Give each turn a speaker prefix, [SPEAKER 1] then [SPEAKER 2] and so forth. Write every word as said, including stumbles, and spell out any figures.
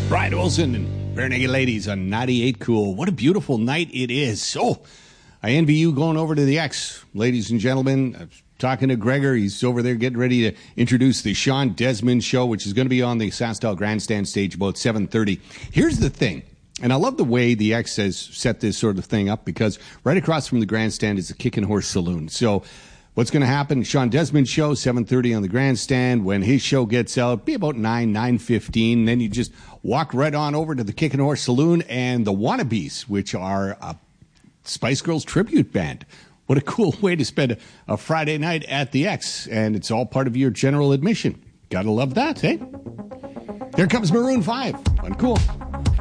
[SPEAKER 1] Brian Wilson and Bare Naked Ladies on ninety-eight Cool. What a beautiful night it is. Oh, I envy you going over to the X, ladies and gentlemen. I'm talking to Gregor. He's over there getting ready to introduce the Sean Desmond Show, which is going to be on the SaskTel Grandstand stage about seven thirty. Here's the thing, and I love the way the X has set this sort of thing up, because right across from the grandstand is the Kickin' Horse Saloon. So what's going to happen? Sean Desmond Show, seven thirty on the grandstand. When his show gets out, be about nine, nine fifteen. Then you just walk right on over to the Kickin' Horse Saloon and the Wannabes, which are a Spice Girls tribute band. What a cool way to spend a, a Friday night at the X, and it's all part of your general admission. Gotta love that, eh? There comes Maroon five on Cool.